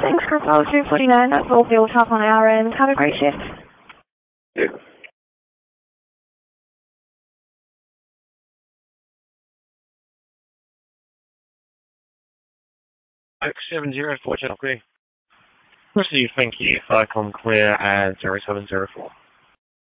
Thanks, Crystal 249. That's all built up on our end. Have a great shift. Yeah. 704 Channel Clear. Receive, thank you. Icon clear at 0704.